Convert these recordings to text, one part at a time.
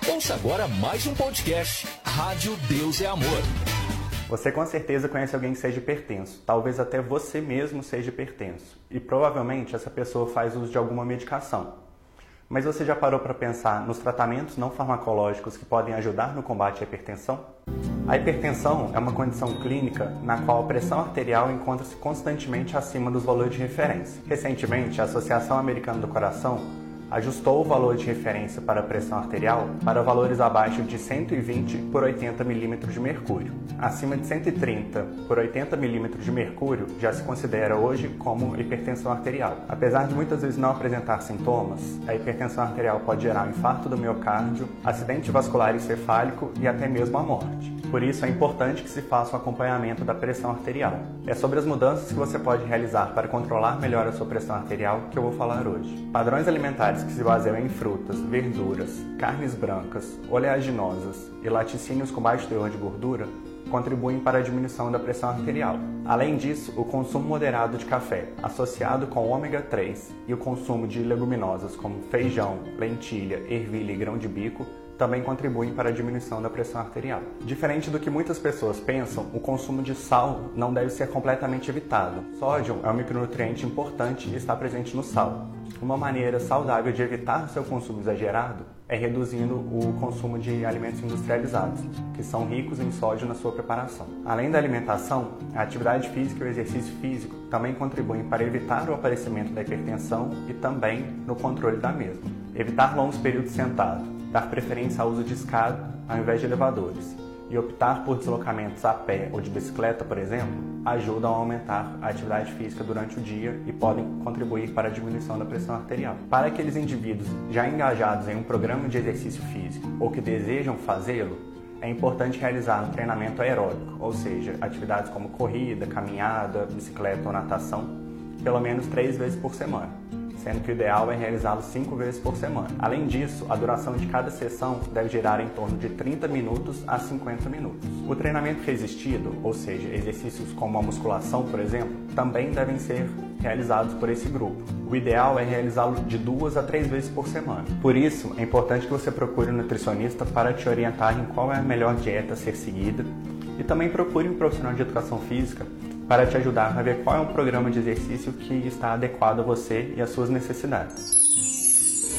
Ouça agora mais um podcast, Rádio Deus é Amor. Você com certeza conhece alguém que seja hipertenso, talvez até você mesmo seja hipertenso, e provavelmente essa pessoa faz uso de alguma medicação. Mas você já parou para pensar nos tratamentos não farmacológicos que podem ajudar no combate à hipertensão? A hipertensão é uma condição clínica na qual a pressão arterial encontra-se constantemente acima dos valores de referência. Recentemente, a Associação Americana do Coração ajustou o valor de referência para a pressão arterial para valores abaixo de 120 por 80 milímetros de mercúrio. Acima de 130 por 80 milímetros de mercúrio já se considera hoje como hipertensão arterial. Apesar de muitas vezes não apresentar sintomas, a hipertensão arterial pode gerar um infarto do miocárdio, acidente vascular encefálico e até mesmo a morte. Por isso é importante que se faça o acompanhamento da pressão arterial. É sobre as mudanças que você pode realizar para controlar melhor a sua pressão arterial que eu vou falar hoje. Padrões alimentares que se baseiam em frutas, verduras, carnes brancas, oleaginosas e laticínios com baixo teor de gordura contribuem para a diminuição da pressão arterial. Além disso, o consumo moderado de café, associado com ômega 3 e o consumo de leguminosas como feijão, lentilha, ervilha e grão de bico também contribuem para a diminuição da pressão arterial. Diferente do que muitas pessoas pensam, o consumo de sal não deve ser completamente evitado. Sódio é um micronutriente importante e está presente no sal. Uma maneira saudável de evitar o seu consumo exagerado é reduzindo o consumo de alimentos industrializados, que são ricos em sódio na sua preparação. Além da alimentação, a atividade física e o exercício físico também contribuem para evitar o aparecimento da hipertensão e também no controle da mesma. Evitar longos períodos sentado, dar preferência ao uso de escada ao invés de elevadores e optar por deslocamentos a pé ou de bicicleta, por exemplo, ajudam a aumentar a atividade física durante o dia e podem contribuir para a diminuição da pressão arterial. Para aqueles indivíduos já engajados em um programa de exercício físico ou que desejam fazê-lo, é importante realizar um treinamento aeróbico, ou seja, atividades como corrida, caminhada, bicicleta ou natação, pelo menos 3 vezes por semana, sendo que o ideal é realizá-lo 5 vezes por semana. Além disso, a duração de cada sessão deve girar em torno de 30 minutos a 50 minutos. O treinamento resistido, ou seja, exercícios como a musculação, por exemplo, também devem ser realizados por esse grupo. O ideal é realizá-lo de 2 a 3 vezes por semana. Por isso, é importante que você procure um nutricionista para te orientar em qual é a melhor dieta a ser seguida e também procure um profissional de educação física para te ajudar a ver qual é o programa de exercício que está adequado a você e às suas necessidades.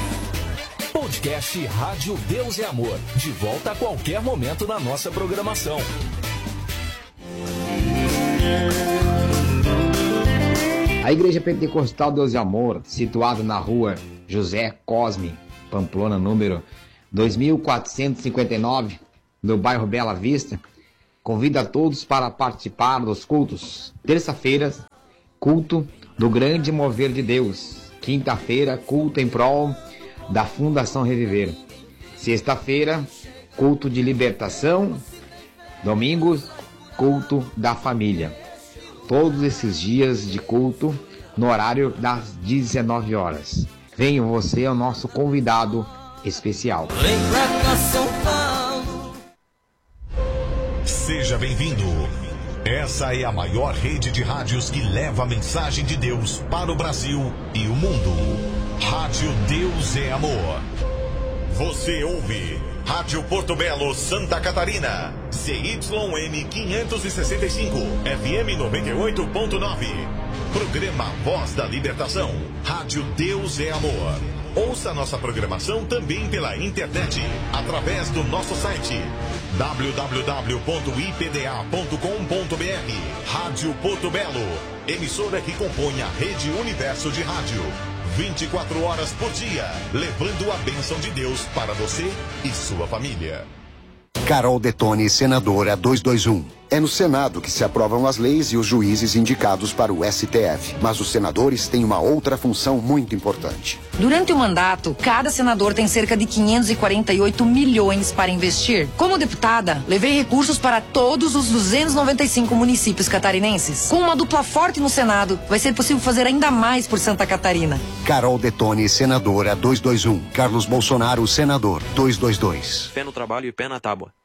Podcast Rádio Deus é Amor, de volta a qualquer momento na nossa programação. A Igreja Pentecostal Deus é Amor, situada na rua José Cosme, Pamplona, número 2459, no bairro Bela Vista, convida a todos para participar dos cultos. Terça-feira, culto do Grande Mover de Deus. Quinta-feira, culto em prol da Fundação Reviver. Sexta-feira, culto de libertação. Domingos, culto da família. Todos esses dias de culto no horário das 19 horas. Venha você, é o nosso convidado especial. Vem pra cá, São Paulo. Seja bem-vindo. Essa é a maior rede de rádios que leva a mensagem de Deus para o Brasil e o mundo. Rádio Deus é Amor. Você ouve Rádio Porto Belo, Santa Catarina. CYM 565, FM 98.9. Programa Voz da Libertação. Rádio Deus é Amor. Ouça nossa programação também pela internet, através do nosso site www.ipda.com.br. Rádio Porto Belo, emissora que compõe a Rede Universo de Rádio. 24 horas por dia, levando a bênção de Deus para você e sua família. Carol Detoni, senadora 221. É no Senado que se aprovam as leis e os juízes indicados para o STF. Mas os senadores têm uma outra função muito importante. Durante o mandato, cada senador tem cerca de 548 milhões para investir. Como deputada, levei recursos para todos os 295 municípios catarinenses. Com uma dupla forte no Senado, vai ser possível fazer ainda mais por Santa Catarina. Carol Detoni, senadora 221. Carlos Bolsonaro, senador 222. Pé no trabalho e pé na tábua.